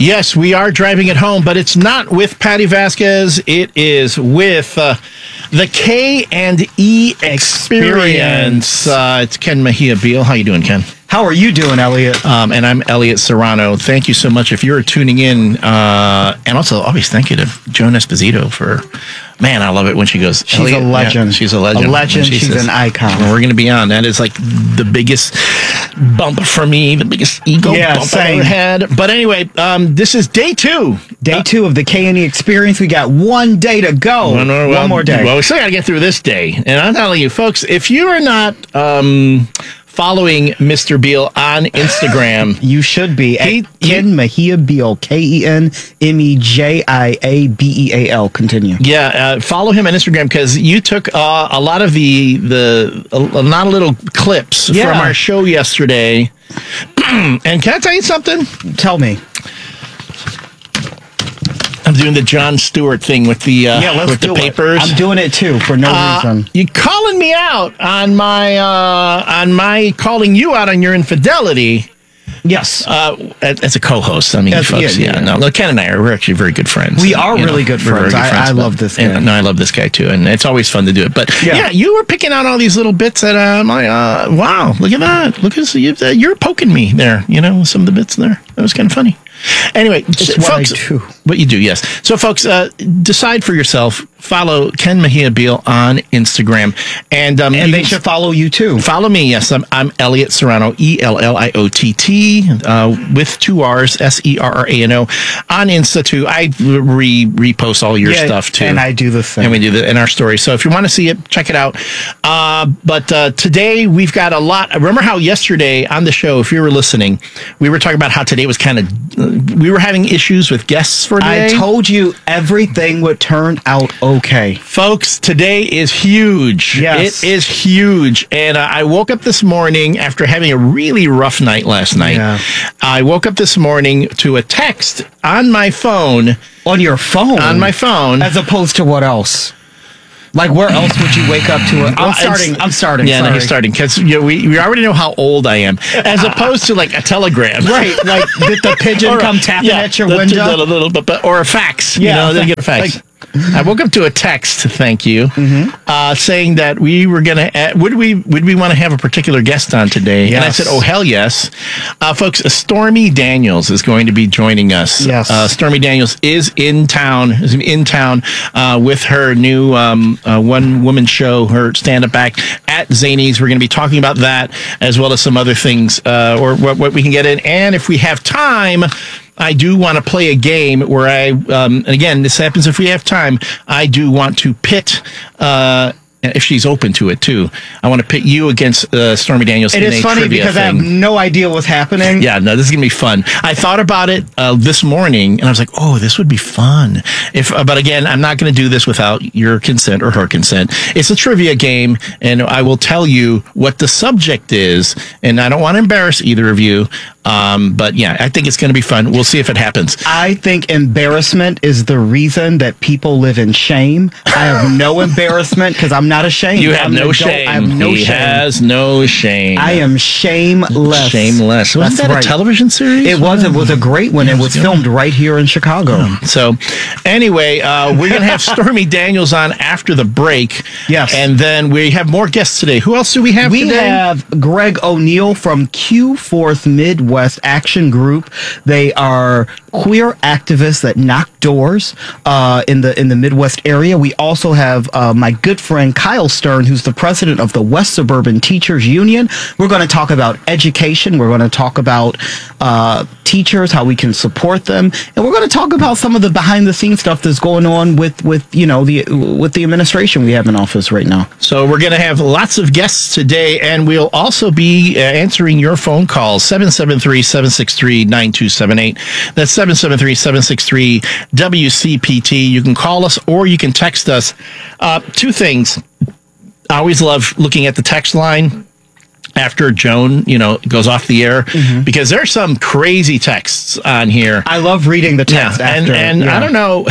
Yes, we are driving it home, but it's not with Patty Vasquez. It is with the K&E Experience. It's Ken Mejia Beal. How you doing, Ken? How are you doing, Elliot? And I'm Elliot Serrano. Thank you so much if you're tuning in. And also, always thank you to Joan Esposito for, man, I love it when she goes, She's Elliot, a legend. Yeah, she's a legend. A legend. She's says, an icon. We're going to be on. That is like the biggest bump for me, the biggest ego bump I've ever had. But anyway, this is day two. Day two of the K&E Experience. We got 1 day to go. One more day. Well, we still got to get through this day. And I'm telling you, folks, if you are not following Mr. Beal on Instagram, you should be. Ken Mejia Beal, KenMejiaBeal. Continue. Yeah, follow him on Instagram because you took a lot of a lot of little clips from our show yesterday. And can I tell you something? Tell me. I'm doing the Jon Stewart thing with the papers. I'm doing it too for no reason. You calling me out on my calling you out on your infidelity? Yes. As a co-host, I mean, folks. Yeah. No, Ken and we're actually very good friends. We are really good friends. I love this guy. No, I love this guy too, and it's always fun to do it. But yeah, you were picking out all these little bits that I'm like, wow, look at that. Look at you're poking me there. You know, some of the bits there. That was kind of funny. Anyway, folks, what you do, yes. So, folks, decide for yourself. Follow Ken Mejia Beal on Instagram, and they should follow you too. Follow me. Yes, I'm Elliot Serrano, ELLIOTT, with 2 R's, SERRANO, on Insta too. I repost all your stuff too, and I do the same. And we do that in our story. So if you want to see it, check it out. But today we've got a lot. Remember how yesterday on the show, if you were listening, we were talking about how today was kind of. We were having issues with guests for today. I told you everything would turn out okay. Folks, today is huge. Yes. It is huge. And I woke up this morning after having a really rough night last night. Yeah. I woke up this morning to a text on my phone. On your phone? On my phone. As opposed to what else? Like, where else would you wake up to it? I'm starting. Yeah, no, he's starting. Because we already know how old I am. As opposed to, like, a telegram. Right. Like, did the pigeon come tapping at your window? Or a fax. Yeah. Then get a fax. I woke up to a text, thank you, saying that we were going to, would we want to have a particular guest on today? Yes. And I said, oh, hell yes. Folks, Stormy Daniels is going to be joining us. Yes. Stormy Daniels is in town with her new one-woman show, her stand-up act at Zanies. We're going to be talking about that as well as some other things or what we can get in. And if we have time, I do want to play a game where and again, this happens if we have time, I do want to pit, if she's open to it too, I want to pit you against Stormy Daniels in a trivia thing. It is funny because I have no idea what's happening. Yeah, no, this is going to be fun. I thought about it this morning, and I was like, oh, this would be fun. But again, I'm not going to do this without your consent or her consent. It's a trivia game, and I will tell you what the subject is, and I don't want to embarrass either of you. But yeah, I think it's going to be fun. We'll see if it happens. I think embarrassment is the reason that people live in shame. I have no embarrassment because I'm not ashamed. You have no shame. I have no shame. He has no shame. I am shameless. Shameless. Wasn't that a television series? It was. It was a great one. It was filmed right here in Chicago. So anyway, we're going to have Stormy Daniels on after the break. Yes. And then we have more guests today. Who else do we have today? We have Greg O'Neill from Q4th Midwest Action Group. They are queer activists that knock doors in the Midwest area. We also have my good friend Kyle Stern, who's the president of the West Suburban Teachers Union. We're going to talk about education. We're going to talk about teachers, how we can support them, and we're going to talk about some of the behind the scenes stuff that's going on with the administration we have in office right now. So we're going to have lots of guests today, and we'll also be answering your phone calls. 773-763-9278. That's 773-763-WCPT. You can call us or you can text us. Two things. I always love looking at the text line after Joan, goes off the air, because there's some crazy texts on here. I love reading the text after. And I don't know.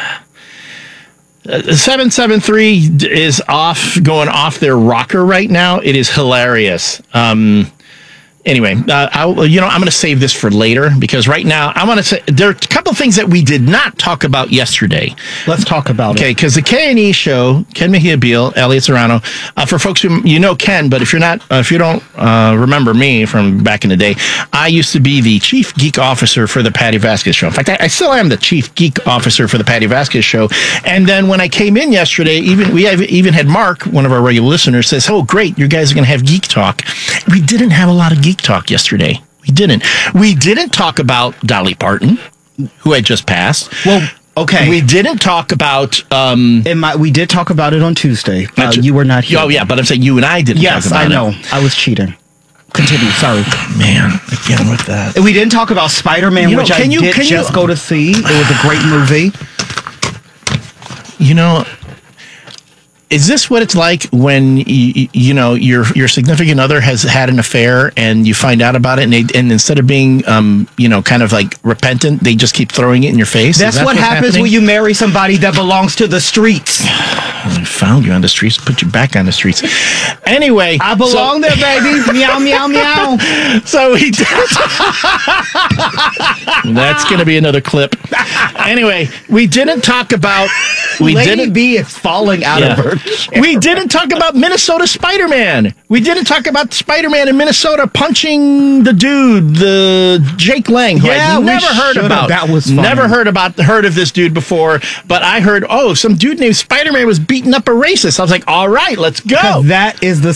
773 is going off their rocker right now. It is hilarious. Anyway, I'm going to save this for later because right now I want to say there are a couple of things that we did not talk about yesterday. Let's talk about it. Okay, because the K&E show, Ken Mejia Beal, Elliot Serrano, for folks who Ken, but if you don't remember me from back in the day, I used to be the chief geek officer for the Patty Vasquez show. In fact, I still am the chief geek officer for the Patty Vasquez show. And then when I came in yesterday, we even had Mark, one of our regular listeners, says, "Oh, great, you guys are going to have geek talk." We didn't have a lot of geek talk yesterday. We didn't talk about Dolly Parton, who had just passed. Well, okay. We didn't talk about... we did talk about it on Tuesday. You were not here. Oh, yeah, but I'm saying you and I didn't talk about it. Yes, I know. I was cheating. Continue. Sorry. Man, again with that. We didn't talk about Spider-Man, which I did just go to see. It was a great movie. Is this what it's like when your significant other has had an affair and you find out about it and instead of being kind of like repentant, they just keep throwing it in your face? That's what happens when you marry somebody that belongs to the streets. I found you on the streets, put you back on the streets. Anyway, I belong there, baby. Meow, meow, meow. So we did. That's going to be another clip. Anyway, we didn't talk about. Lady B is falling out of her chair. We didn't talk about Minnesota Spider-Man. We didn't talk about Spider-Man in Minnesota punching the dude, the Jake Lang, who I'd never heard about. That was funny. Never heard of this dude before, but I heard, some dude named Spider-Man was beating up a racist. I was like, all right, let's go. That is the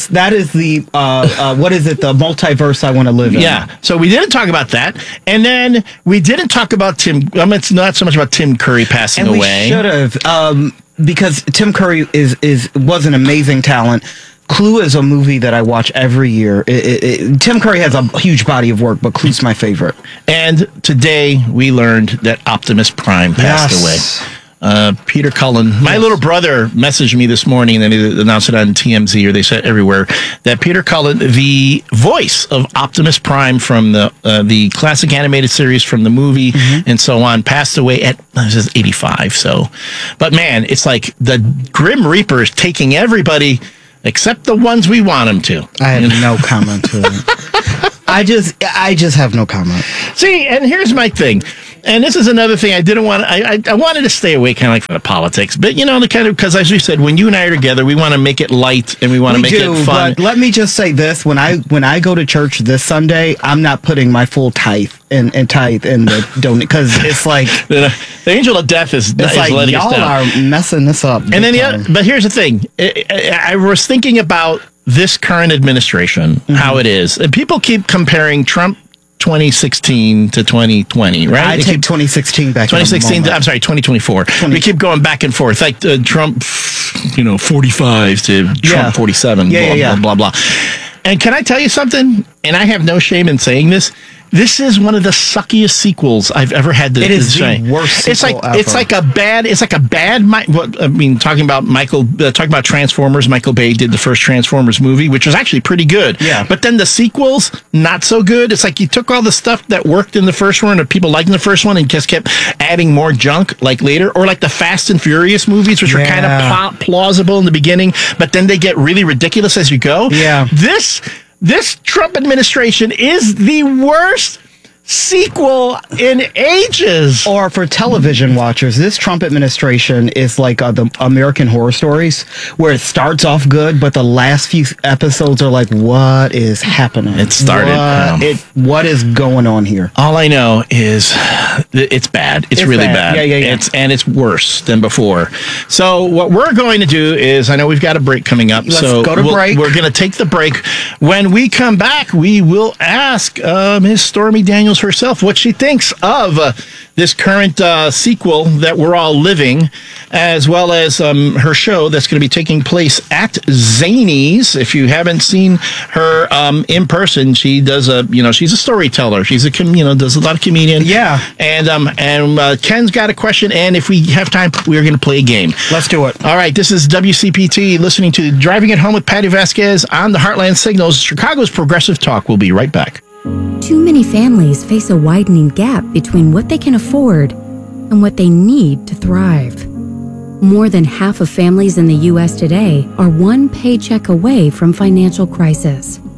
what is it? The multiverse I want to live in. Yeah. So we didn't talk about that, and then we didn't talk about Tim. It's not so much about Tim Curry passing away. We should have. Because Tim Curry was an amazing talent. Clue is a movie that I watch every year. Tim Curry has a huge body of work, but Clue's my favorite. And today we learned that Optimus Prime passed away. Peter Cullen. My little brother messaged me this morning, and they announced it on TMZ, or they said everywhere, that Peter Cullen, the voice of Optimus Prime from the classic animated series from the movie and so on, passed away at 85. So, but man, it's like the Grim Reaper is taking everybody except the ones we want him to. I have no comment to it. I just have no comment. See, and here's my thing. And this is another thing I didn't want. I wanted to stay away kind of like from the politics, but because as we said, when you and I are together, we want to make it light and we want to make it fun. But let me just say this: when I go to church this Sunday, I'm not putting my full tithe in the donate because it's like the angel of death is like letting us down. Y'all are messing this up. And then but here's the thing: I was thinking about this current administration, how it is, and people keep comparing Trump 2016 to 2020, right? I take 2016 back. 2016. I'm sorry, 2024. We keep going back and forth, like Trump, 45 to Trump 47. Blah, blah, blah. And can I tell you something? And I have no shame in saying this. This is one of the suckiest sequels I've ever had to say. It is the worst sequel ever. It's like a bad. Talking about Transformers. Michael Bay did the first Transformers movie, which was actually pretty good. Yeah. But then the sequels, not so good. It's like you took all the stuff that worked in the first one, or people liked in the first one, and just kept adding more junk like later. Or like the Fast and Furious movies, which were kind of plausible in the beginning, but then they get really ridiculous as you go. Yeah. This Trump administration is the worst sequel in ages. Or for television watchers, this Trump administration is like the American Horror Stories, where it starts off good, but the last few episodes are like, what is happening? It started. What is going on here? All I know is it's bad. It's really bad. Yeah. It's worse than before. So what we're going to do is, I know we've got a break coming up. Let's go to break. We're going to take the break. When we come back, we will ask Ms. Stormy Daniels herself what she thinks of this current sequel that we're all living, as well as her show that's going to be taking place at Zanies. If you haven't seen her in person, she does she's a storyteller. She's does a lot of comedian. Yeah. And Ken's got a question, and if we have time, we are going to play a game. Let's do it. All right, this is WCPT, listening to Driving It Home with Patty Vasquez on the Heartland Signals, Chicago's Progressive Talk. We'll be right back. Too many families face a widening gap between what they can afford and what they need to thrive. More than half of families in the U.S. today are one paycheck away from financial crisis.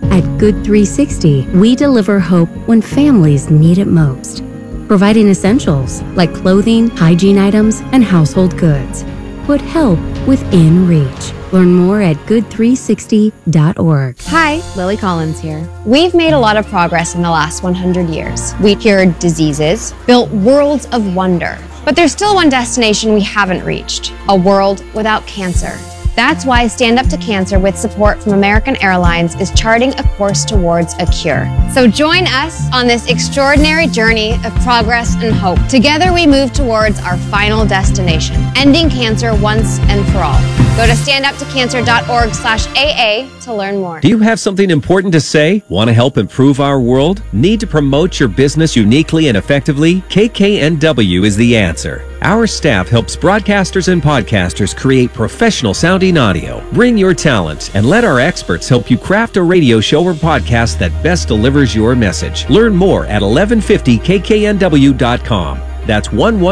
At Good 360, we deliver hope when families need it most, providing essentials like clothing, hygiene items, and household goods. Put help within reach. Learn more at good360.org. Hi, Lily Collins here. We've made a lot of progress in the last 100 years. We cured diseases, built worlds of wonder. But there's still one destination we haven't reached, a world without cancer. That's why Stand Up to Cancer, with support from American Airlines, is charting a course towards a cure. So join us on this extraordinary journey of progress and hope. Together we move towards our final destination, ending cancer once and for all. Go to standuptocancer.org/AA to learn more. Do you have something important to say? Want to help improve our world? Need to promote your business uniquely and effectively? KKNW is the answer. Our staff helps broadcasters and podcasters create professional sounding audio. Bring your talent and let our experts help you craft a radio show or podcast that best delivers your message. Learn more at 1150kknw.com. That's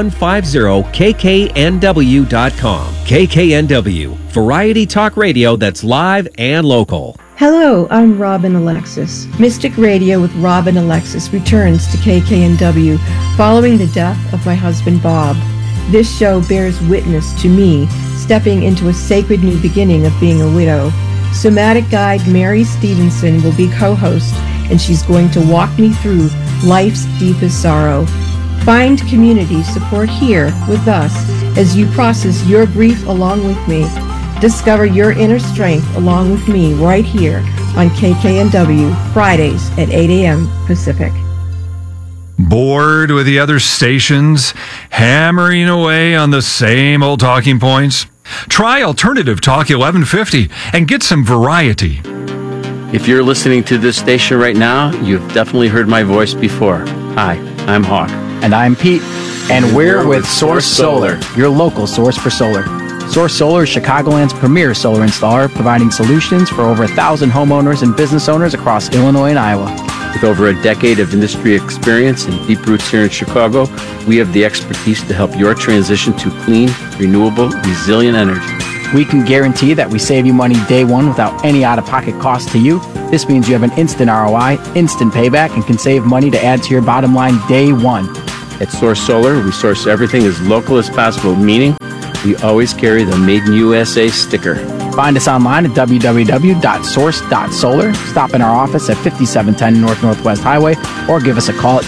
1150kknw.com. KKNW, variety talk radio that's live and local. Hello, I'm Robin Alexis. Mystic Radio with Robin Alexis returns to KKNW following the death of my husband Bob. This show bears witness to me stepping into a sacred new beginning of being a widow. Somatic guide Mary Stevenson will be co-host, and she's going to walk me through life's deepest sorrow. Find community support here with us as you process your grief along with me. Discover your inner strength along with me right here on KKNW, Fridays at 8 a.m. Pacific. Bored with the other stations, hammering away on the same old talking points? Try Alternative Talk 1150 and get some variety. If you're listening to this station right now, you've definitely heard my voice before. Hi, I'm Hawk. And I'm Pete. And we're with Source Solar, your local source for solar. Source Solar is Chicagoland's premier solar installer, providing solutions for over 1,000 homeowners and business owners across Illinois and Iowa. With over a decade of industry experience and deep roots here in Chicago, we have the expertise to help your transition to clean, renewable, resilient energy. We can guarantee that we save you money day one without any out-of-pocket cost to you. This means you have an instant ROI, instant payback, and can save money to add to your bottom line day one. At Source Solar, we source everything as local as possible, meaning we always carry the Made in USA sticker. Find us online at www.source.solar. Stop in our office at 5710 North Northwest Highway or give us a call at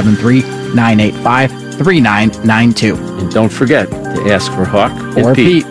773-985-3992. And don't forget to ask for Hawk or Pete.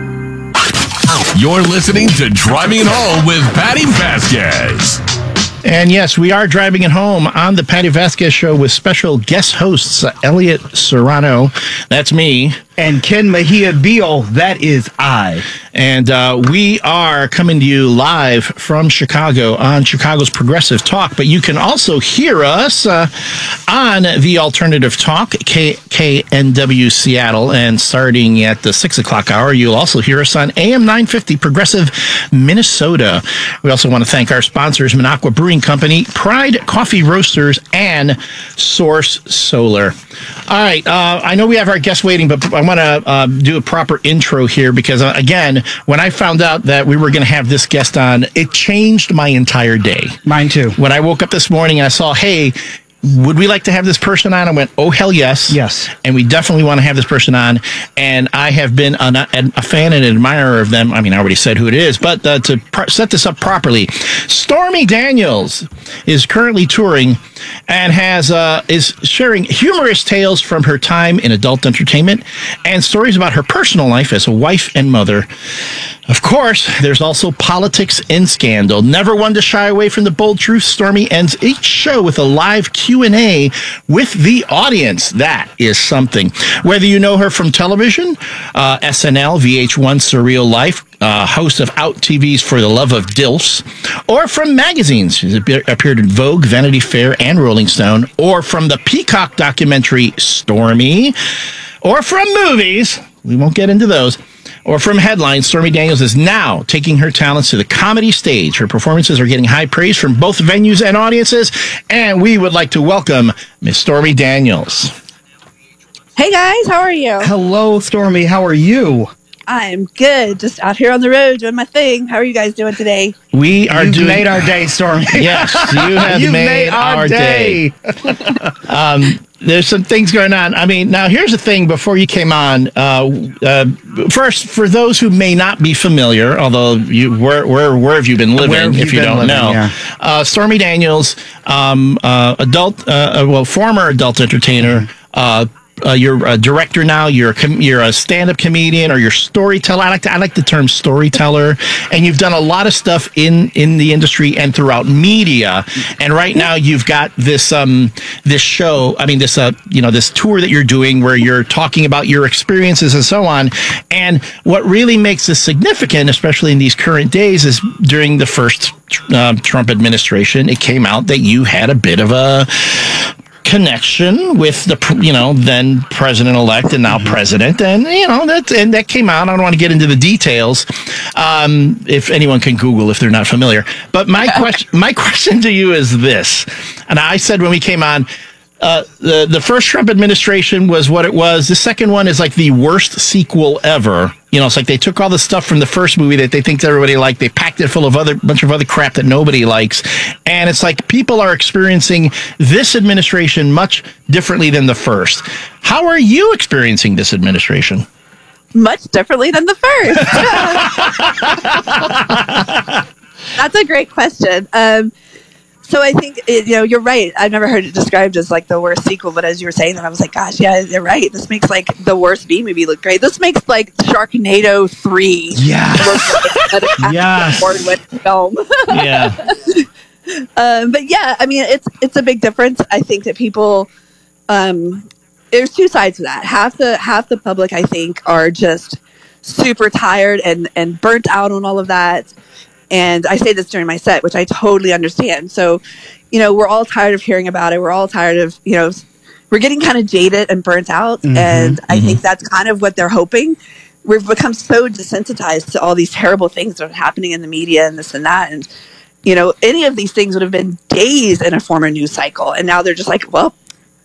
You're listening to Driving It Home with Patty Vasquez. And yes, we are driving it home on the Patty Vasquez Show with special guest hosts, Elliot Serrano, that's me, and Ken Mejia Beal, that is I. And we are coming to you live from Chicago on Chicago's Progressive Talk, but you can also hear us on the Alternative Talk, KKNW Seattle, and starting at the 6 o'clock hour, you'll also hear us on AM 950 Progressive Minnesota. We also want to thank our sponsors, Minocqua Brewing Company, Pride Coffee Roasters, and Source Solar. All right, I know we have our guests waiting, but I want to do a proper intro here because, again, when I found out that we were going to have this guest on, it changed my entire day. Mine too. When I woke up this morning and I saw, hey, would we like to have this person on? I went, oh, hell yes. Yes. And we definitely want to have this person on. And I have been a fan and admirer of them. I mean, I already said who it is, but to set this up properly, Stormy Daniels is currently touring and is sharing humorous tales from her time in adult entertainment and stories about her personal life as a wife and mother. Of course, there's also politics and scandal. Never one to shy away from the bold truth, Stormy ends each show with a live Q&A with the audience. That is something. Whether you know her from television, SNL, VH1, Surreal Life, host of Out TV's For the Love of Dilfs, or from magazines. She's appeared in Vogue, Vanity Fair, and Rolling Stone, or from the Peacock documentary Stormy, or from movies. We won't get into those. Or from headlines, Stormy Daniels is now taking her talents to the comedy stage. Her performances are getting high praise from both venues and audiences, and we would like to welcome Miss Stormy Daniels. Hey guys, how are you? Hello, Stormy. How are you? I am good. Just out here on the road doing my thing. How are you guys doing today? We are You've made our day, Stormy. Yes, you have made our day. There's some things going on. I mean, now here's the thing before you came on. First, for those who may not be familiar, although where have you been living if you don't know? Yeah. Stormy Daniels, former adult entertainer, you're a director now. You're a stand-up comedian, or you're storyteller. I like the term storyteller. And you've done a lot of stuff in the industry and throughout media. And right now you've got this show. I mean, this tour that you're doing where you're talking about your experiences and so on. And what really makes this significant, especially in these current days, is during the first Trump administration, it came out that you had a bit of a connection with the then president-elect and now president, and that came out. I don't want to get into the details. If anyone can Google if they're not familiar. But my question to you is this, and I said when we came on, the first Trump administration was what it was. The second one is like the worst sequel ever. It's like they took all the stuff from the first movie that they think everybody liked, they packed it full of bunch of other crap that nobody likes, and it's like people are experiencing this administration much differently than the first. How are you experiencing this administration? Much differently than the first. That's a great question. So I think, you're right. I've never heard it described as like the worst sequel, but as you were saying that, I was like, gosh, yeah, you're right. This makes like the worst B movie look great. This makes like Sharknado 3 look like yes. Award-winning film. Yeah. But yeah, I mean, it's a big difference. I think that people, there's two sides to that. Half the public, I think, are just super tired and burnt out on all of that. And I say this during my set, which I totally understand. So, we're all tired of hearing about it. We're all tired of, we're getting kind of jaded and burnt out. Mm-hmm, and I think that's kind of what they're hoping. We've become so desensitized to all these terrible things that are happening in the media and this and that. And, any of these things would have been days in a former news cycle. And now they're just like, well,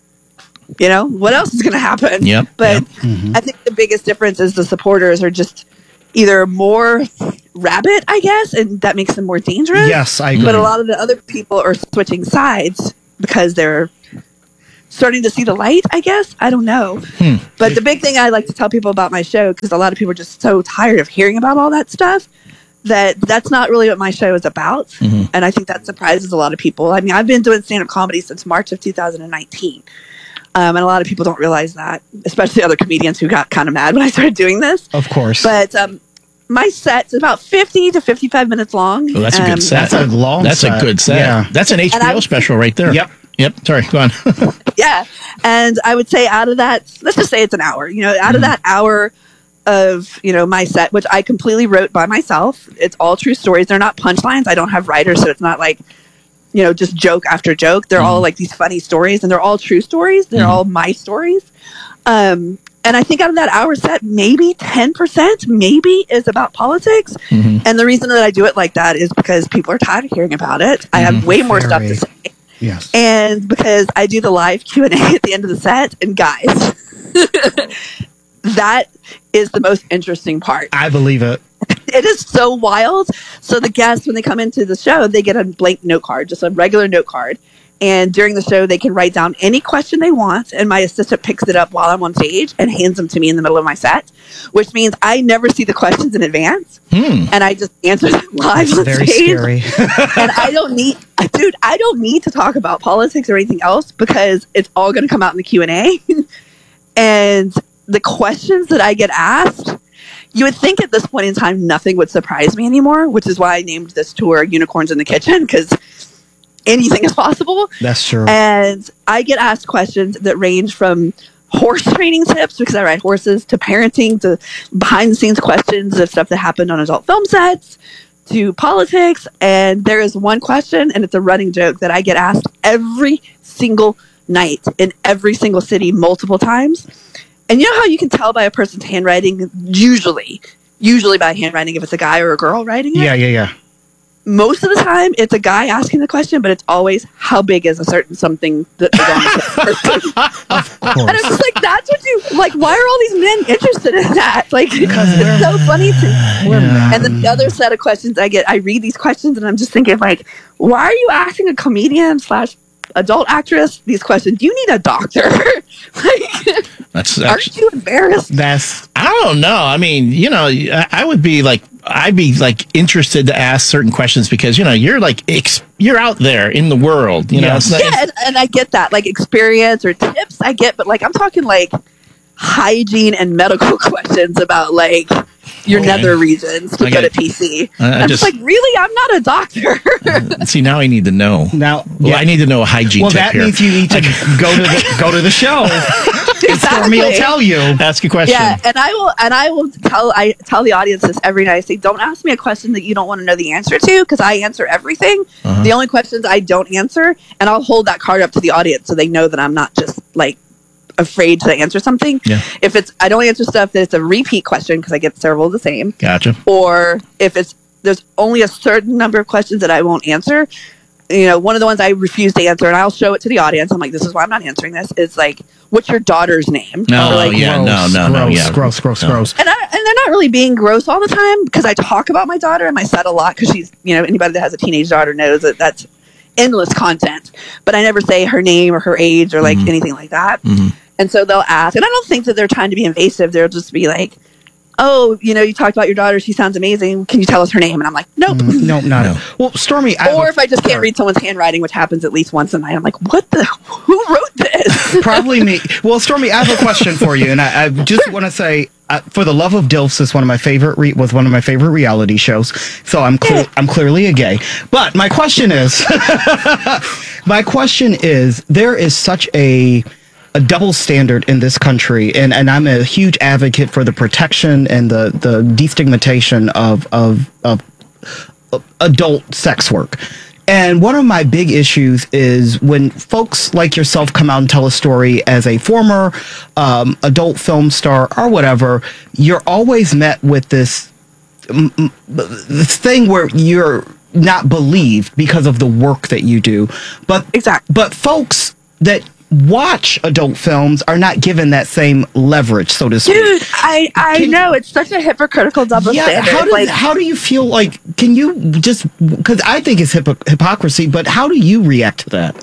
what else is going to happen? Yep. But I think the biggest difference is the supporters are just either more rabid, I guess, and that makes them more dangerous. Yes, I agree. But a lot of the other people are switching sides because they're starting to see the light, I guess. I don't know. But the big thing I like to tell people about my show, because a lot of people are just so tired of hearing about all that stuff, that's not really what my show is about. Mm-hmm. And I think that surprises a lot of people. I mean, I've been doing stand-up comedy since March of 2019. And a lot of people don't realize that, especially other comedians who got kind of mad when I started doing this. Of course. But my set's about 50 to 55 minutes long. Oh, that's a good set. That's a long That's set. a good set. Yeah. That's an HBO special right there. Yep. Sorry, go on. Yeah. And I would say out of that, let's just say it's an hour. Out of that hour of, my set, which I completely wrote by myself, it's all true stories. They're not punchlines. I don't have writers, so it's not like, just joke after joke. They're all like these funny stories, and they're all true stories. They're all my stories. And I think out of that hour set, maybe 10% maybe is about politics. Mm-hmm. And the reason that I do it like that is because people are tired of heering about it. I have way more stuff to say. Yes. And because I do the live Q&A at the end of the set. And guys, that is the most interesting part. I believe it. It is so wild. So the guests, when they come into the show, they get a blank note card, just a regular note card. And during the show, they can write down any question they want, and my assistant picks it up while I'm on stage and hands them to me in the middle of my set, which means I never see the questions in advance, and I just answer them live on very stage. Scary. And I don't need to talk about politics or anything else because it's all going to come out in the Q&A. And the questions that I get asked, you would think at this point in time nothing would surprise me anymore, which is why I named this tour Unicorns in the Kitchen, because anything is possible. That's true. And I get asked questions that range from horse training tips, because I ride horses, to parenting, to behind the scenes questions of stuff that happened on adult film sets, to politics. And there is one question, and it's a running joke, that I get asked every single night in every single city multiple times. And you know how you can tell by a person's handwriting, usually by handwriting, if it's a guy or a girl writing it? Yeah. most of the time it's a guy asking the question, but it's always how big is a certain something that they want to Of course. And it's just like, that's what you like. Why are all these men interested in that? Like, it's so funny to And then the other set of questions I read these questions and I'm just thinking like, why are you asking a comedian / adult actress these questions? Do you need a doctor? Like, aren't you embarrassed? I don't know. I mean, I would be like, I'd be like interested to ask certain questions because you're like you're out there in the world. It's not, and I get that, like experience or tips. I get, but like I'm talking like hygiene and medical questions about like your nether regions to go to PC. I'm just like, really? I'm not a doctor. See, now I need to know. I need to know a hygiene tip that here. means you need to go to the show. Stormy will tell you. Ask a question. Yeah, and I will tell the audience this every night. I say, don't ask me a question that you don't want to know the answer to, because I answer everything. The only questions I don't answer, and I'll hold that card up to the audience so they know that I'm not just like afraid to answer something. Yeah. If I don't answer stuff that it's a repeat question because I get several of the same. Gotcha. Or if there's only a certain number of questions that I won't answer. One of the ones I refuse to answer, and I'll show it to the audience. I'm like, this is why I'm not answering this. Is like, what's your daughter's name? No, like, gross. And they're not really being gross all the time because I talk about my daughter in my set a lot because she's, anybody that has a teenage daughter knows that that's endless content. But I never say her name or her age or like anything like that. And so they'll ask, and I don't think that they're trying to be invasive. They'll just be like, oh, you talked about your daughter. She sounds amazing. Can you tell us her name? And I'm like, nope. No. Well, Stormy, or if I just can't read someone's handwriting, which happens at least once a night, I'm like, who wrote this? Probably me. Well, Stormy, I have a question for you. And I just want to say, For the Love of Dilfs is one of my favorite reality shows. So I'm clearly a gay. But my question is, there is such a double standard in this country, and I'm a huge advocate for the protection and the destigmatization of adult sex work. And one of my big issues is when folks like yourself come out and tell a story as a former adult film star or whatever, you're always met with this thing where you're not believed because of the work that you do. But folks that watch adult films are not given that same leverage, so to speak. Dude, I know it's such a hypocritical double standard. How do you feel like? Can you just, because I think it's hypocrisy, but how do you react to that?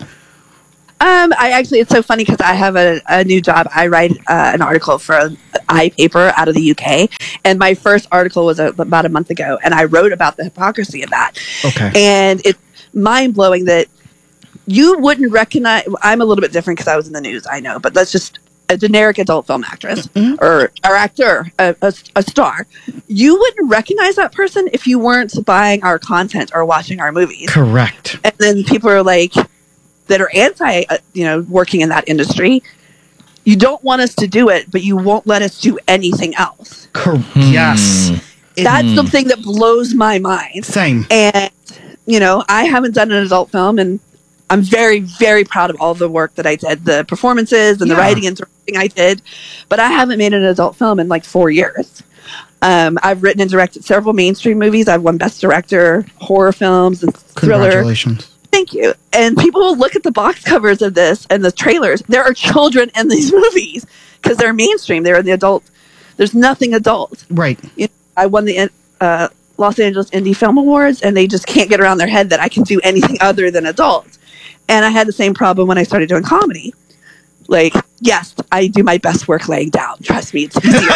It's so funny because I have a new job. I write an article for an iPaper out of the UK, and my first article was about a month ago, and I wrote about the hypocrisy of that. Okay, and it's mind blowing that you wouldn't recognize. I'm a little bit different because I was in the news, I know, but that's just a generic adult film actress or actor, a star. You wouldn't recognize that person if you weren't buying our content or watching our movies. Correct. And then people are like, that are anti, working in that industry. You don't want us to do it, but you won't let us do anything else. Yes. That's the thing that blows my mind. Same. And, I haven't done an adult film, and I'm very, very proud of all the work that I did, the performances and the writing and directing I did, but I haven't made an adult film in like 4 years. I've written and directed several mainstream movies. I've won Best Director, horror films, and thriller. Congratulations. Thank you. And people will look at the box covers of this and the trailers. There are children in these movies because they're mainstream. They're in the adult. There's nothing adult. Right. I won the Los Angeles Indie Film Awards, and they just can't get around their head that I can do anything other than adult. And I had the same problem when I started doing comedy. Like, yes, I do my best work laying down. Trust me, it's easier.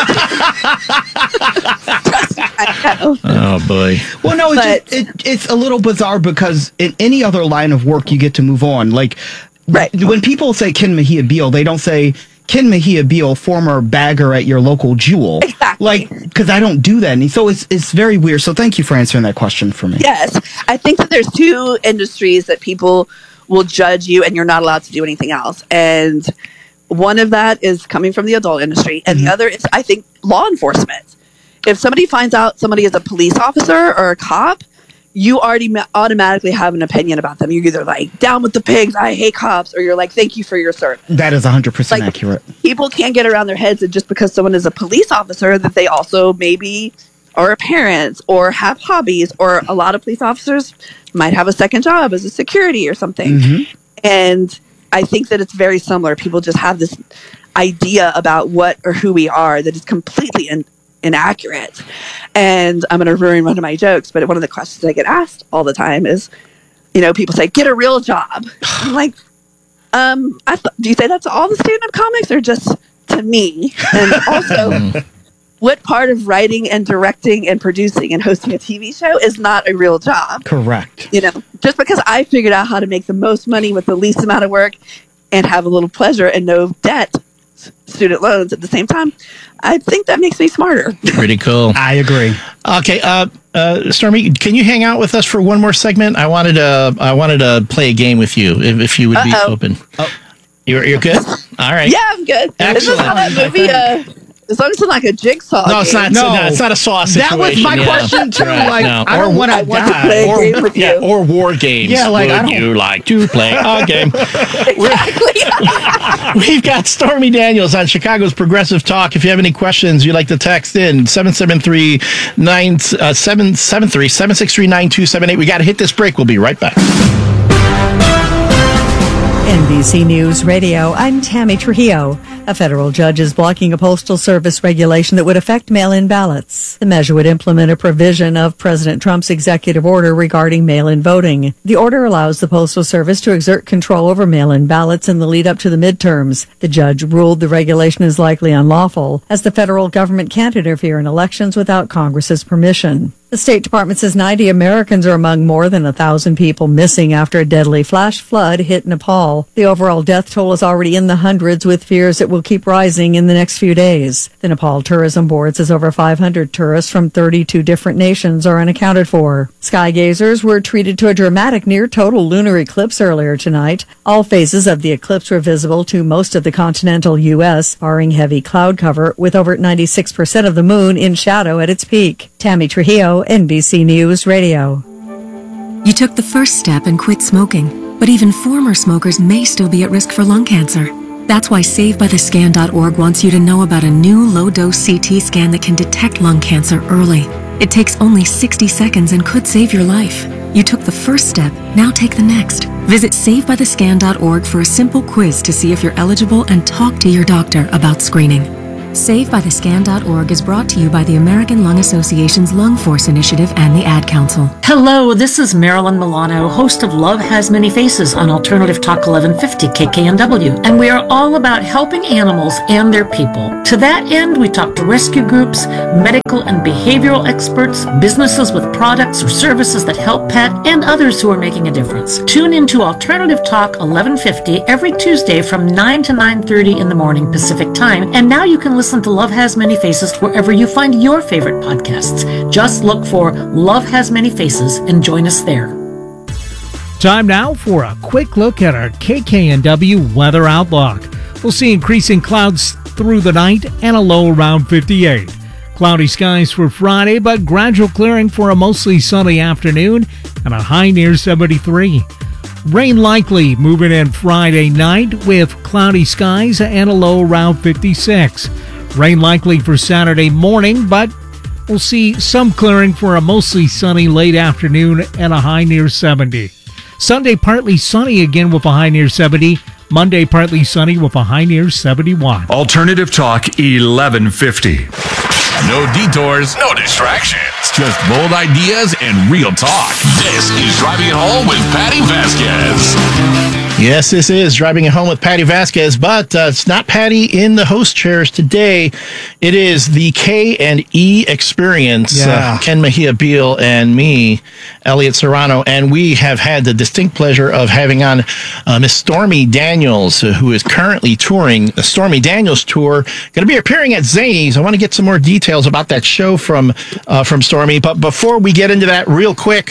Trust me, I know. Oh, boy. Well, no, it's a little bizarre because in any other line of work, you get to move on. Like, when people say Ken Mejia Beal, they don't say Ken Mejia Beal, former bagger at your local Jewel. Exactly. Like, because I don't do that. And so it's very weird. So thank you for answering that question for me. Yes. I think that there's two industries that people will judge you and you're not allowed to do anything else. And one of that is coming from the adult industry. And the other is, I think, law enforcement. If somebody finds out somebody is a police officer or a cop, you already automatically have an opinion about them. You're either like, down with the pigs, I hate cops, or you're like, thank you for your service. That is 100% accurate. People can't get around their heads that just because someone is a police officer, that they also maybe or a parent or have hobbies, or a lot of police officers might have a second job as a security or something. Mm-hmm. And I think that it's very similar. People just have this idea about what or who we are that is completely inaccurate. And I'm going to ruin one of my jokes, but one of the questions I get asked all the time is, people say, get a real job. I'm like, do you say that to all the stand-up comics or just to me? And also, what part of writing and directing and producing and hosting a TV show is not a real job? Correct. Just because I figured out how to make the most money with the least amount of work and have a little pleasure and no debt, student loans at the same time, I think that makes me smarter. Pretty cool. I agree. Okay, Stormy, can you hang out with us for one more segment? I wanted to play a game with you if you would be open. Oh. You're good? All right. Yeah, I'm good. Excellent. Is this how that movie? As long as it's like a jigsaw. No, it's not. No, it's not a saw situation. That was my question too. Right, I don't want to play a game with you. Or war games. Yeah, would you like to play a game? Exactly. We've got Stormy Daniels on Chicago's Progressive Talk. If you have any questions, you'd like to text in 773-763-9278. We got to hit this break. We'll be right back. NBC News Radio, I'm Tammy Trujillo. A federal judge is blocking a postal service regulation that would affect mail-in ballots. The measure would implement a provision of President Trump's executive order regarding mail-in voting. The order allows the Postal Service to exert control over mail-in ballots in the lead up to the midterms. The judge ruled the regulation is likely unlawful, as the federal government can't interfere in elections without Congress's permission. The State Department says 90 Americans are among more than 1,000 people missing after a deadly flash flood hit Nepal. The overall death toll is already in the hundreds, with fears it will keep rising in the next few days. The Nepal Tourism Board says over 500 tourists from 32 different nations are unaccounted for. Sky gazers were treated to a dramatic near-total lunar eclipse earlier tonight. All phases of the eclipse were visible to most of the continental U.S., barring heavy cloud cover, with over 96% of the moon in shadow at its peak. Tammy Trujillo, NBC News Radio. You took the first step and quit smoking, but even former smokers may still be at risk for lung cancer. That's why SaveByTheScan.org wants you to know about a new low-dose CT scan that can detect lung cancer early. It takes only 60 seconds and could save your life. You took the first step, now take the next. Visit SaveByTheScan.org for a simple quiz to see if you're eligible and talk to your doctor about screening. SaveByTheScan.org is brought to you by the American Lung Association's Lung Force Initiative and the Ad Council. Hello, this is Marilyn Milano, host of Love Has Many Faces on Alternative Talk 1150 KKNW, and we are all about helping animals and their people. To that end, we talk to rescue groups, medical and behavioral experts, businesses with products or services that help pet, and others who are making a difference. Tune into Alternative Talk 1150 every Tuesday from 9 to 9:30 in the morning Pacific Time, and now you can listen to Love Has Many Faces wherever you find your favorite podcasts. Just look for Love Has Many Faces and join us there. Time now for a quick look at our KKNW weather outlook. We'll see increasing clouds through the night and a low around 58. Cloudy skies for Friday, but gradual clearing for a mostly sunny afternoon and a high near 73. Rain likely moving in Friday night with cloudy skies and a low around 56. Rain likely for Saturday morning, but we'll see some clearing for a mostly sunny late afternoon and a high near 70. Sunday partly sunny again with a high near 70. Monday partly sunny with a high near 71. Alternative Talk 1150. No detours, no distractions. Just bold ideas and real talk. This is Driving It Home with Patty Vasquez. Yes, this is Driving It Home with Patty Vasquez, but it's not Patty in the host chairs today. It is the K&E Experience. Yeah. Ken Mejia Beal and me, Elliot Serrano, and we have had the distinct pleasure of having on Miss Stormy Daniels, who is currently touring the Stormy Daniels Tour. Going to be appearing at Zanies. I want to get some more details about that show from Stormy, but before we get into that real quick,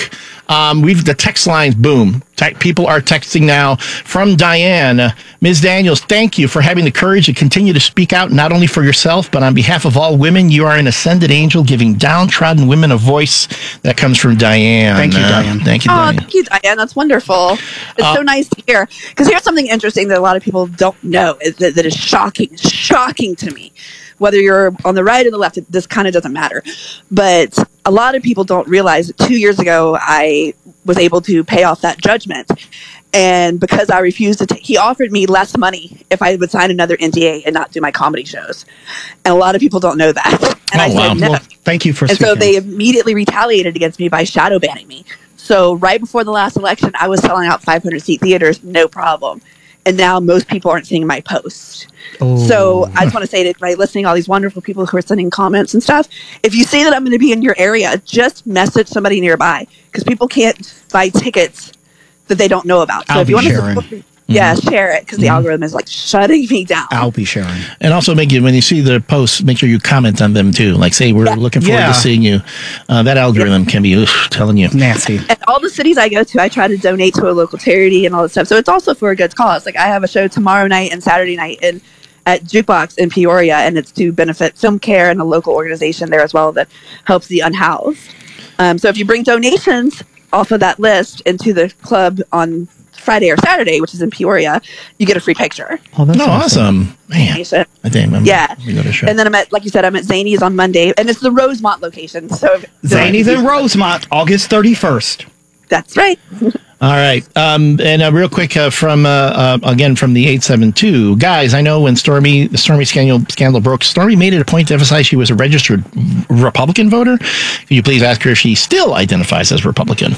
We've the text lines, boom. People are texting now from Diane. Ms. Daniels, thank you for having the courage to continue to speak out, not only for yourself, but on behalf of all women. You are an ascended angel giving downtrodden women a voice. That comes from Diane. Thank you, Diane. Thank you, Oh, Diane. thank you, Diane. That's wonderful. It's so nice to hear. Because here's something interesting that a lot of people don't know that is shocking to me. Whether you're on the right or the left, this kind of doesn't matter. But a lot of people don't realize that 2 years ago, I was able to pay off that judgment. And because I refused to he offered me less money if I would sign another NDA and not do my comedy shows. And a lot of people don't know that. And I said no. Well, thank you for And speaking. so they immediately retaliated against me by shadow banning me. So right before the last election, I was selling out 500-seat theaters, no problem. And now most people aren't seeing my posts. So I just want to say that by listening to all these wonderful people who are sending comments and stuff, if you see that I'm going to be in your area, just message somebody nearby because people can't buy tickets that they don't know about. So I'll if you be want sharing. to support me, share it because the algorithm is like shutting me down. I'll be sharing. And also, when you see the posts, make sure you comment on them too. Like, say, we're looking forward to seeing you. That algorithm can be telling you. Nasty. And all the cities I go to, I try to donate to a local charity and all that stuff. So it's also for a good cause. Like I have a show tomorrow night and Saturday night at Jukebox in Peoria, and it's to benefit Film Care and a local organization there as well that helps the unhoused. So if you bring donations off of that list into the club on Friday or Saturday, which is in Peoria, you get a free picture. Oh, that's awesome. Man. I think we got a show. And then like you said, I'm at Zany's on Monday, and it's the Rosemont location. So Zany's in Rosemont, August 31st. That's right. All right. And real quick from again from the 872 guys, I know when the Stormy scandal broke, Stormy made it a point to emphasize she was a registered Republican voter. Could you please ask her if she still identifies as Republican?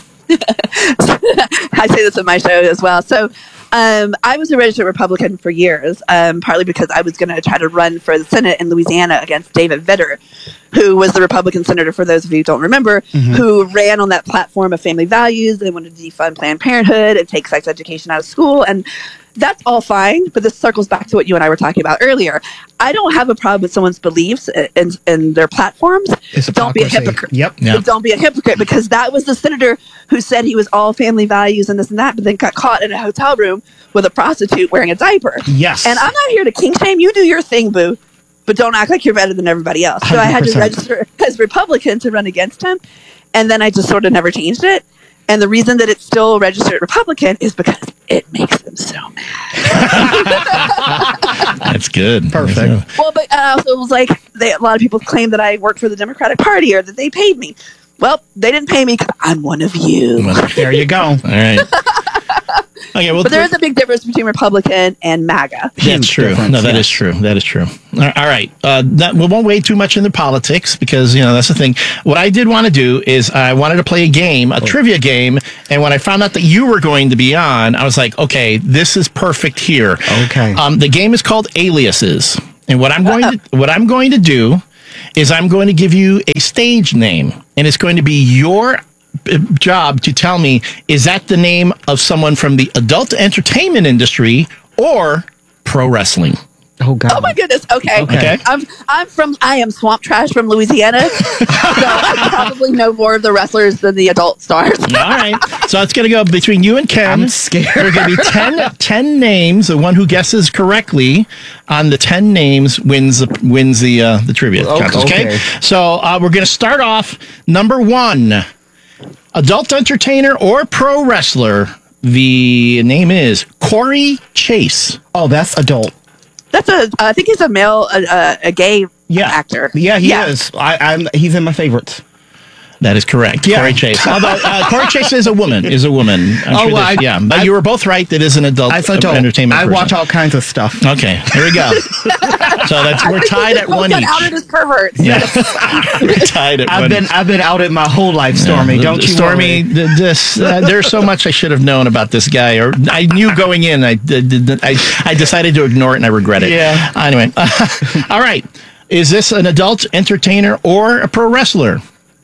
I say this in my show as well. So I was a registered Republican for years, partly because I was going to try to run for the Senate in Louisiana against David Vitter, who was the Republican senator, for those of you who don't remember, who ran on that platform of family values. They wanted to defund Planned Parenthood and take sex education out of school. And that's all fine, but this circles back to what you and I were talking about earlier. I don't have a problem with someone's beliefs and their platforms. Don't be a hypocrite. Yep. But don't be a hypocrite, because that was the senator who said he was all family values and this and that, but then got caught in a hotel room with a prostitute wearing a diaper. Yes. And I'm not here to kink shame. You do your thing, boo, but don't act like you're better than everybody else. So I had to 100%. register as Republican to run against him, and then I just sort of never changed it. And the reason that it's still registered Republican is because it makes them so mad. That's good. Perfect. Well, but I also was like, a lot of people claim that I work for the Democratic Party or that they paid me. Well, they didn't pay me because I'm one of you. There you go. All right. Okay, well, But there is a big difference between Republican and MAGA. That's true. No, that is true. That is true. All right. We won't wade too much into politics because, that's the thing. What I did want to do is I wanted to play a game, a trivia game. And when I found out that you were going to be on, I was like, okay, this is perfect here. Okay. The game is called Aliases. And what I'm going to do is I'm going to give you a stage name, and it's going to be your job to tell me, is that the name of someone from the adult entertainment industry or pro wrestling? Oh God! Oh my goodness! Okay. I am Swamp Trash from Louisiana, so I probably know more of the wrestlers than the adult stars. All right, so it's going to go between you and Ken. I'm scared. There are going to be 10 names. The one who guesses correctly on the 10 names wins the trivia contest. Okay. So we're going to start off number 1, adult entertainer or pro wrestler. The name is Corey Chase. Oh, that's adult. That's I think he's a male, a gay actor. Yeah, he is. He's in my favorites. That is correct. Yeah. Corey Chase. Although Corey Chase is a woman. But you were both right. That is an adult entertainment person. I watch all kinds of stuff. Okay, here we go. So we're tied at one each. Outed as perverts. Yes. We're tied at one each. I've been outed my whole life, Stormy. Don't you Stormy, worry. There's so much I should have known about this guy, or I knew going in. I decided to ignore it, and I regret it. Yeah. Anyway, all right. Is this an adult entertainer or a pro wrestler?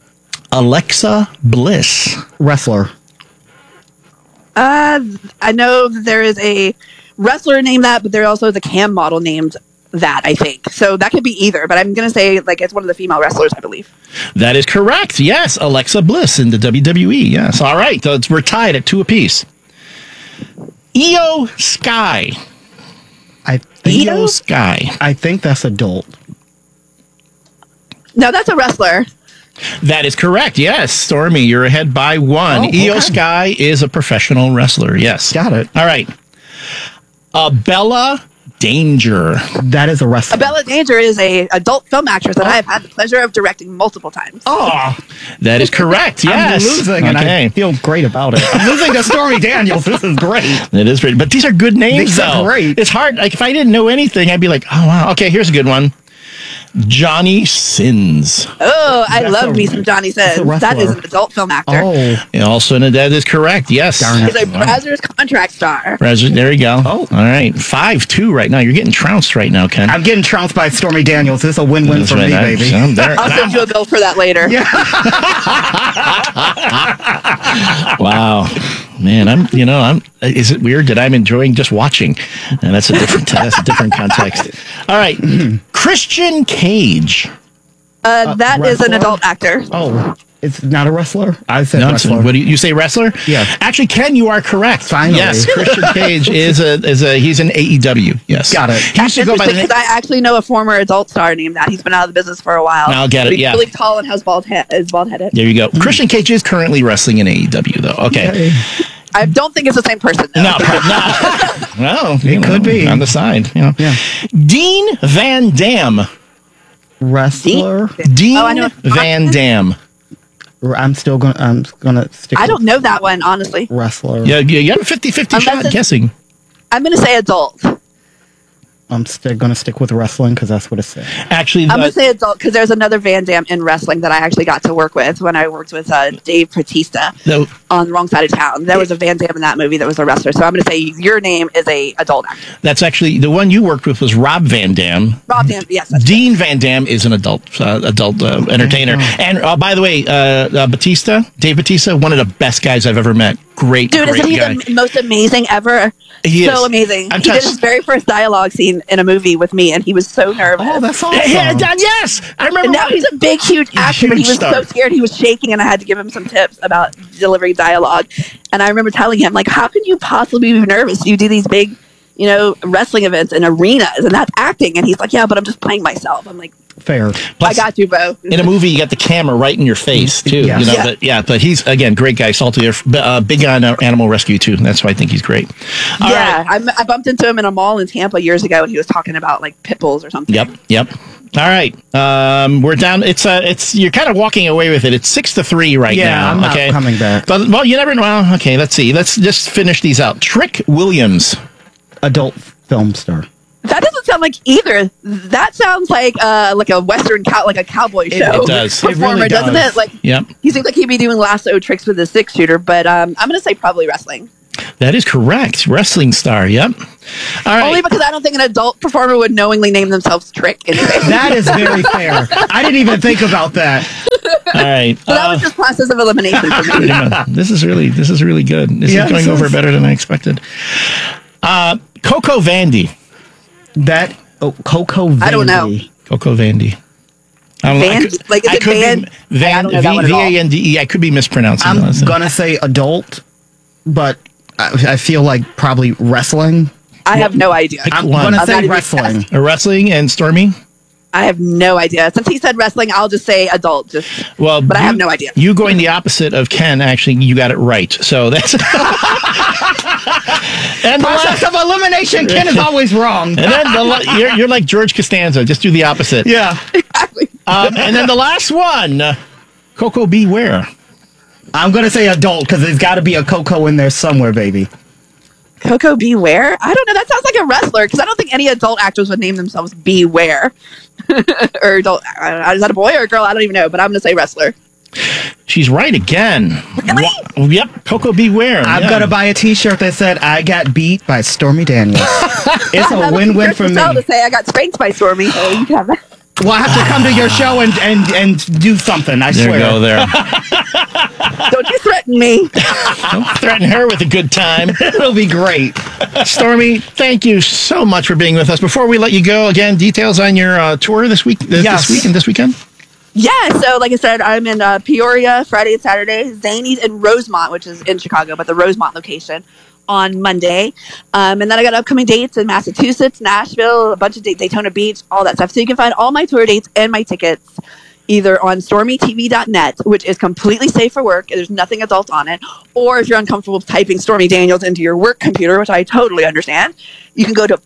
Alexa Bliss. Wrestler. I know that there is a wrestler named that, but there also is a cam model named that, I think. So that could be either, but I'm going to say like it's one of the female wrestlers, I believe. That is correct. Yes, Alexa Bliss in the WWE. Yes. All right. So we're tied at 2 apiece. Io Sky. Io Sky. I think that's adult. No, that's a wrestler. That is correct. Yes, Stormy, you're ahead by 1. Io Sky is a professional wrestler. Yes. Got it. All right. Bella Danger. That is a wrestler. Bella Danger is a adult film actress that I have had the pleasure of directing multiple times. Oh, that is correct. Yes. I'm losing, and I feel great about it. I'm losing to Stormy Daniels. This is great. It is great. But these are good names, These are great. It's hard. Like, if I didn't know anything, I'd be like, oh, wow. Okay, here's a good one. Johnny Sins. Oh, I love me some Johnny Sins. That is an adult film actor. And also, that is correct. Yes. He's a Brazzers contract star. Brazzers, there you go. Oh. All right. 5-2 right now. You're getting trounced right now, Ken. I'm getting trounced by Stormy Daniels. This is a win-win for me, baby. I'll send you a bill for that later. Yeah. Wow. Man, is it weird that I'm enjoying just watching? And that's a different context. All right. Christian Cage. That is an adult actor. Oh, it's not a wrestler? I said wrestler. What do you say, wrestler? Yeah. Actually, Ken, you are correct. Finally. Yes, Christian Cage he's an AEW. Yes. Got it. He used to go by the name. Because I actually know a former adult star named that. He's been out of the business for a while. I'll get it, He's yeah. really tall and has is bald-headed. There you go. Christian Cage is currently wrestling in AEW, though. Okay. I don't think it's the same person, though. No. Well, it could be. On the side. Yeah. Dean Van Dam. Wrestler? Dean Van Dam. I'm gonna stick. I don't know that one, honestly. Wrestler. Yeah, you have a 50-50 shot guessing. I'm going to say adult. I'm going to stick with wrestling because that's what it said. Actually, I'm going to say adult because there's another Van Damme in wrestling that I actually got to work with when I worked with Dave Bautista on The Wrong Side of Town. There was a Van Damme in that movie that was a wrestler. So I'm going to say your name is a adult actor. That's actually the one you worked with was Rob Van Dam. Rob Van, yes. Dean Van Dam is an adult entertainer. And by the way, Dave Bautista, one of the best guys I've ever met. Great Dude, isn't he guy. the most amazing ever? He so is. amazing. He did his very first dialogue scene in a movie with me, and he was so nervous. Oh, that's awesome. Yes, I remember. And now he's a big, huge actor, but he was so scared. He was shaking, and I had to give him some tips about delivering dialogue. And I remember telling him, like, how can you possibly be nervous? You do these big, wrestling events in arenas, and that's acting. And he's like, yeah, but I'm just playing myself. I'm like, fair. Plus, I got you, Bo. In a movie, you got the camera right in your face too. Yes. But he's again great guy, salty, big on animal rescue too. That's why I think he's great. All right. I bumped into him in a mall in Tampa years ago, and he was talking about like pit bulls or something. Yep. All right, we're down. It's you're kind of walking away with it. It's 6-3 right now. Yeah, I'm not coming back. But you never know. Well, okay, let's see. Let's just finish these out. Trick Williams, adult film star. That doesn't sound like either. That sounds like a Western like a cowboy show. It does. Performer, It really doesn't does. it? Like, yep. He seems like he'd be doing lasso tricks with a 6-shooter, but I'm going to say probably wrestling. That is correct. Wrestling star. Yep. All right. Only because I don't think an adult performer would knowingly name themselves Trick. Anyway. That is very fair. I didn't even think about that. All right. So that was just process of elimination for me. This is really good. This is going over better than I expected. Coco Vandy. Coco Vandy. I don't know. Coco Vandy. Vandy? Like, is it Van? V-A-N-D-E. I could be mispronouncing I'm going to say adult, but I feel like probably wrestling. I have no idea. I'm going to say wrestling. Wrestling and Stormy? I have no idea. Since he said wrestling, I'll just say adult. But I have no idea. You going the opposite of Ken, actually, you got it right. So that's... And process of elimination, Ken is always wrong. And then you're like George Costanza. Just do the opposite. Yeah. Exactly. And then the last one, Coco Beware. I'm going to say adult because there's got to be a Coco in there somewhere, baby. Coco Beware? I don't know. That sounds like a wrestler because I don't think any adult actors would name themselves Beware. Or adult. Is that a boy or a girl? I don't even know, but I'm going to say wrestler. She's right again. Really? Yep, Coco Beware. I'm going to buy a t-shirt that said, I got beat by Stormy Daniels. It's a win-win for me. To say I got spanked by Stormy, so you can have that. Well, I have to come to your show and do something. I swear. There you go. There. Don't you threaten me. Don't threaten her with a good time. It'll be great. Stormy, thank you so much for being with us. Before we let you go, again, details on your tour this week and this weekend? Yeah, so like I said, I'm in Peoria Friday and Saturday, Zanies in Rosemont, which is in Chicago, but the Rosemont location on Monday. And then I got upcoming dates in Massachusetts, Nashville, a bunch of dates, Daytona Beach, all that stuff. So you can find all my tour dates and my tickets either on stormytv.net, which is completely safe for work. There's nothing adult on it. Or if you're uncomfortable typing Stormy Daniels into your work computer, which I totally understand, you can go to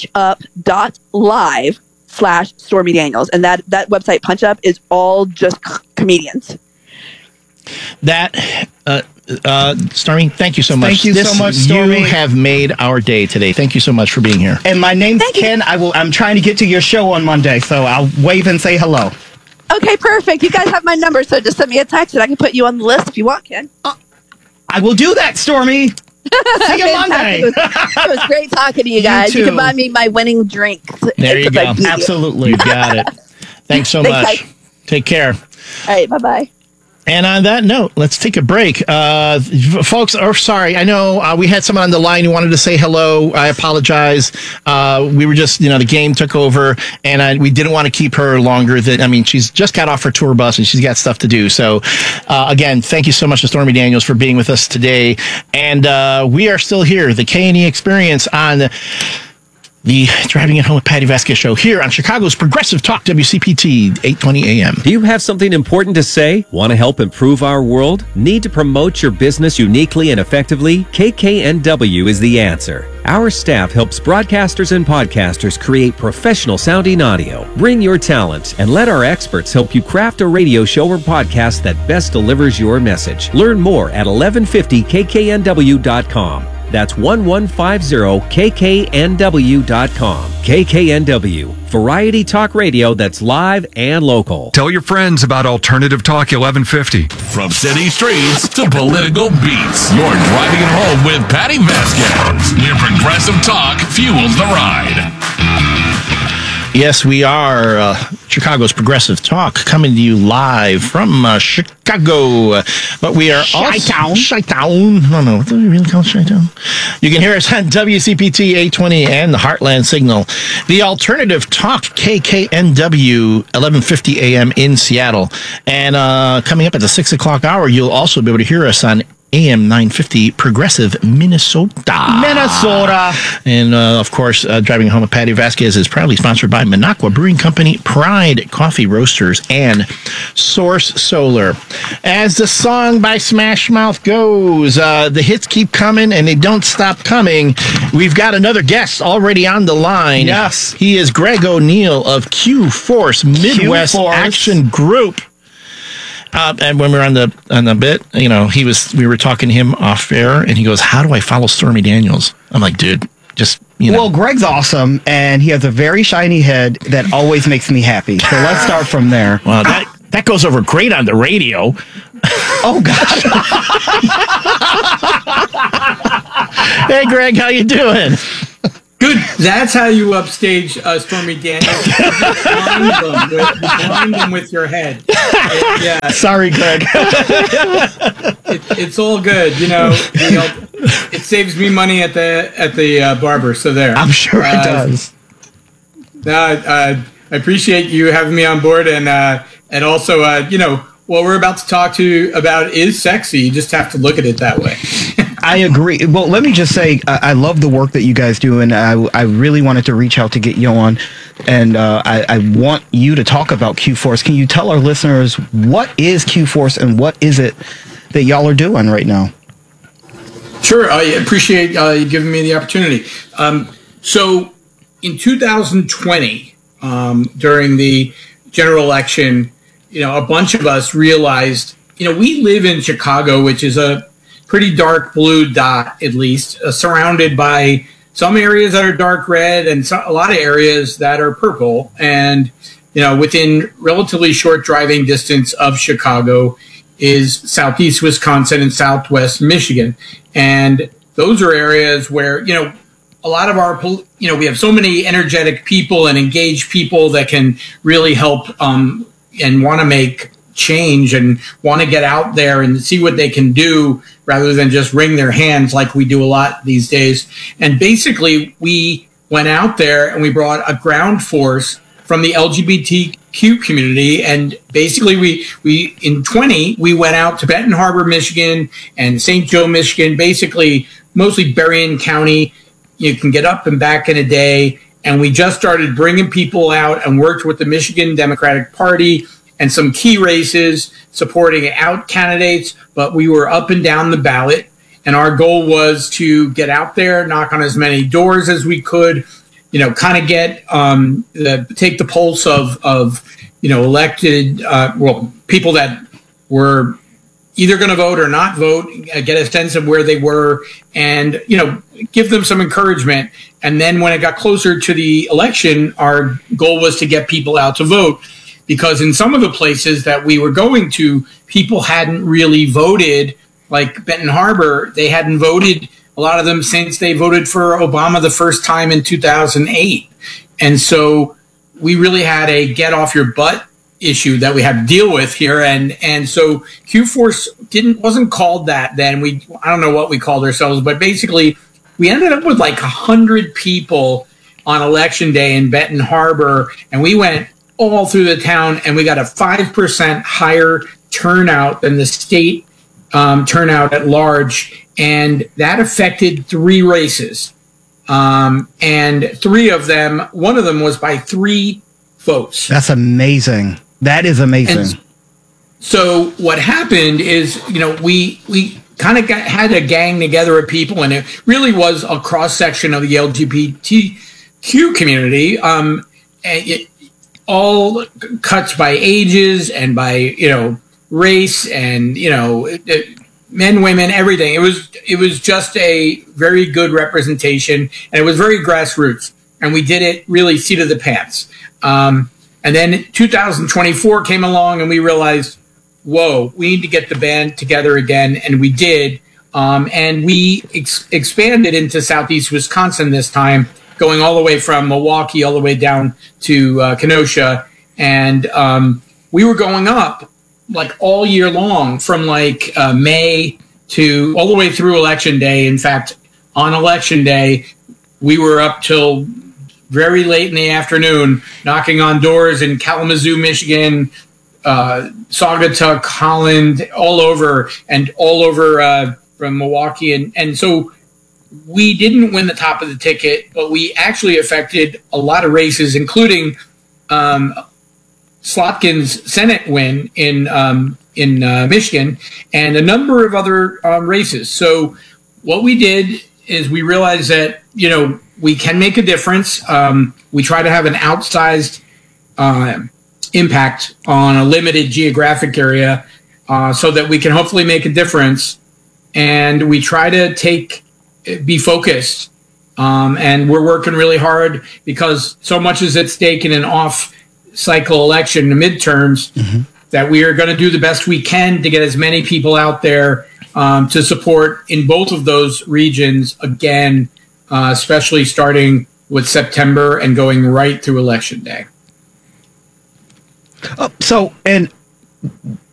punchup.live/Stormy Daniels. And that website, PunchUp, is all just comedians. Stormy, thank you so much. Thank you so much, Stormy. You have made our day today. Thank you so much for being here. And my name's Ken. I'm trying to get to your show on Monday, so I'll wave and say hello. Okay, perfect. You guys have my number, so just send me a text and I can put you on the list if you want, Ken. I will do that, Stormy. See you Monday. It was great talking to you guys. You can buy me my winning drink. There you go. Absolutely. You got it. Thanks so much. Guys. Take care. All right, bye-bye. And on that note, let's take a break. Folks, sorry, I know we had someone on the line who wanted to say hello. I apologize. We were just, the game took over, and we didn't want to keep her longer. She's just got off her tour bus, and she's got stuff to do. So, again, thank you so much to Stormy Daniels for being with us today. And we are still here, the K&E Experience on the Driving It Home with Patty Vasquez show here on Chicago's Progressive Talk, WCPT, 820 AM. Do you have something important to say? Want to help improve our world? Need to promote your business uniquely and effectively? KKNW is the answer. Our staff helps broadcasters and podcasters create professional sounding audio. Bring your talent and let our experts help you craft a radio show or podcast that best delivers your message. Learn more at 1150kknw.com. That's 1150kknw.com. KKNW, variety talk radio that's live and local. Tell your friends about Alternative Talk 1150. From city streets to political beats, you're driving it home with Patty Vasquez, where Progressive Talk fuels the ride. Yes, we are Chicago's Progressive Talk, coming to you live from Chicago. But we are Chi-town. Chi-town. I don't know. Do we really call it Chi-town? You can hear us on WCPT 820 and the Heartland Signal. The Alternative Talk, KKNW, 1150 AM in Seattle. And coming up at the 6 o'clock hour, you'll also be able to hear us on AM 950 Progressive Minnesota. And, of course, Driving Home with Patty Vasquez is proudly sponsored by Minocqua Brewing Company, Pride Coffee Roasters, and Source Solar. As the song by Smash Mouth goes, the hits keep coming and they don't stop coming. We've got another guest already on the line. Yes. He is Greg O'Neill of Q-Force Midwest Action Group. And when we were on the bit, we were talking to him off air, and he goes, "How do I follow Stormy Daniels?" I'm like, "Dude, just Well, Greg's awesome, and he has a very shiny head that always makes me happy. So let's start from there. Well, that goes over great on the radio. Oh God. Hey, Greg, how you doing? Good. That's how you upstage Stormy Daniels. Blind them with your head. Yeah. Sorry, Greg. It's all good. It saves me money at the barber. So there. I'm sure it does. I appreciate you having me on board, and also what we're about to talk to you about is sexy. You just have to look at it that way. I agree. Well, let me just say, I love the work that you guys do, and I really wanted to reach out to get you on, and I want you to talk about Q-Force. Can you tell our listeners what is Q-Force and what is it that y'all are doing right now? Sure. I appreciate you giving me the opportunity. So in 2020, during the general election, a bunch of us realized, we live in Chicago, which is a pretty dark blue dot, at least, surrounded by some areas that are dark red and a lot of areas that are purple. And, within relatively short driving distance of Chicago is southeast Wisconsin and southwest Michigan. And those are areas where, a lot of our, we have so many energetic people and engaged people that can really help and want to make change and want to get out there and see what they can do rather than just wring their hands like we do a lot these days. And basically, we went out there and we brought a ground force from the LGBTQ community. And basically, we in 20, we went out to Benton Harbor, Michigan and St. Joe, Michigan, basically mostly Berrien County. You can get up and back in a day. And we just started bringing people out and worked with the Michigan Democratic Party and some key races supporting out candidates, but we were up and down the ballot. And our goal was to get out there, knock on as many doors as we could, kind of get, take the pulse of elected, people that were either going to vote or not vote, get a sense of where they were and, give them some encouragement. And then when it got closer to the election, our goal was to get people out to vote. Because in some of the places that we were going to, people hadn't really voted, like Benton Harbor, they hadn't voted, a lot of them, since they voted for Obama the first time in 2008. And so we really had a get off your butt issue that we had to deal with here. And so Q-Force wasn't called that then. I don't know what we called ourselves, but basically we ended up with like 100 people on election day in Benton Harbor, and we went all through the town, and we got a 5% higher turnout than the state turnout at large, and that affected 3 races. And 3 of them, one of them was by 3 votes. That's amazing. That is amazing. And so what happened is, we kind of had a gang together of people, and it really was a cross-section of the LGBTQ community. All cuts by ages and by, race and, men, women, everything. It was just a very good representation, and it was very grassroots, and we did it really seat of the pants. And then 2024 came along, and we realized, whoa, we need to get the band together again, and we did. And we expanded into Southeast Wisconsin this time, going all the way from Milwaukee all the way down to Kenosha. And we were going up like all year long from like May to all the way through Election Day. In fact, on Election Day, we were up till very late in the afternoon, knocking on doors in Kalamazoo, Michigan, Saugatuck, Holland, all over from Milwaukee. And so we didn't win the top of the ticket, but we actually affected a lot of races, including Slotkin's Senate win in Michigan and a number of other races. So what we did is we realized that, we can make a difference. We try to have an outsized impact on a limited geographic area so that we can hopefully make a difference. And we try to be focused. And we're working really hard because so much is at stake in an off-cycle election, the midterms, that we are going to do the best we can to get as many people out there to support in both of those regions again, especially starting with September and going right through Election Day. So, and